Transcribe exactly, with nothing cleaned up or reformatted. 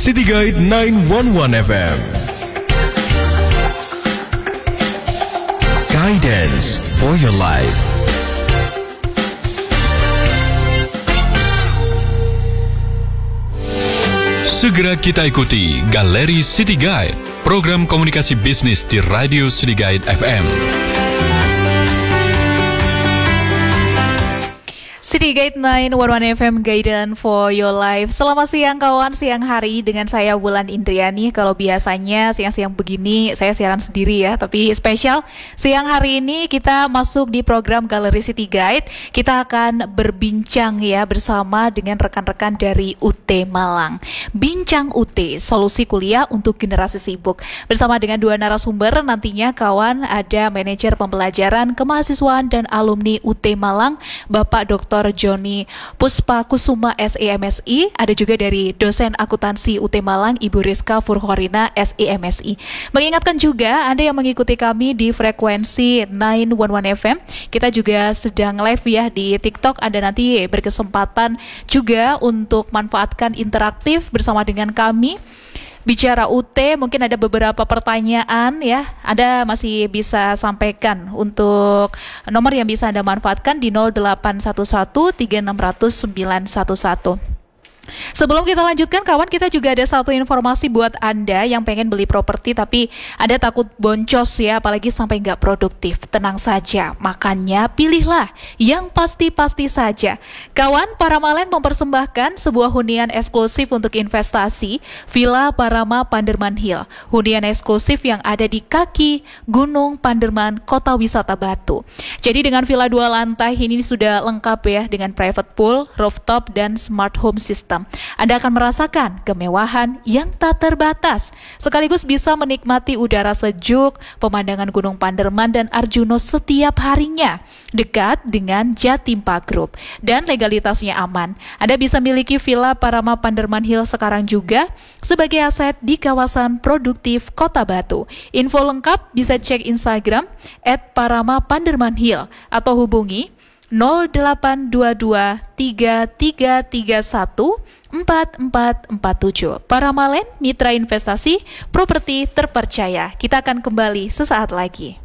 City Guide sembilan satu satu F M. Guidance for your life. Segera kita ikuti Galeri City Guide, program komunikasi bisnis di Radio City Guide F M. City Guide sembilan satu satu F M, Guidance for your life. Selamat siang kawan, siang hari dengan saya Wulan Indriani. Kalau biasanya siang-siang begini saya siaran sendiri ya, tapi spesial siang hari ini kita masuk di program Galeri City Guide. Kita akan berbincang ya bersama dengan rekan-rekan dari U T Malang. Bincang U T, solusi kuliah untuk generasi sibuk. Bersama dengan dua narasumber nantinya kawan, ada manajer pembelajaran kemahasiswaan dan alumni U T Malang, Bapak Doktor Joni Puspa Kusuma S I M S I, ada juga dari dosen akuntansi U T Malang Ibu Rizka Furhorina S I M S I. Mengingatkan juga Anda yang mengikuti kami di frekuensi sembilan satu satu F M, kita juga sedang live ya di TikTok. Anda nanti berkesempatan juga untuk manfaatkan interaktif bersama dengan kami. Bicara U T, mungkin ada beberapa pertanyaan ya, Anda masih bisa sampaikan untuk nomor yang bisa Anda manfaatkan di nol delapan satu satu tiga enam nol nol sembilan satu satu. Sebelum kita lanjutkan kawan, kita juga ada satu informasi buat Anda yang pengen beli properti tapi Anda takut boncos ya, apalagi sampai nggak produktif. Tenang saja, makanya pilihlah yang pasti-pasti saja. Kawan, Paramalen mempersembahkan sebuah hunian eksklusif untuk investasi, Villa Parama Panderman Hill. Hunian eksklusif yang ada di kaki Gunung Panderman, Kota Wisata Batu. Jadi dengan villa dua lantai ini sudah lengkap ya, dengan private pool, rooftop, dan smart home system. Anda akan merasakan kemewahan yang tak terbatas, sekaligus bisa menikmati udara sejuk, pemandangan Gunung Panderman dan Arjuno setiap harinya, dekat dengan Jatimpa Group, dan legalitasnya aman. Anda bisa miliki Villa Parama Panderman Hill sekarang juga sebagai aset di kawasan produktif Kota Batu. Info lengkap bisa cek Instagram et parama panderman hill atau hubungi nol delapan dua dua tiga tiga tiga satu empat empat empat tujuh. Paramalen, mitra investasi properti terpercaya. Kita akan kembali sesaat lagi.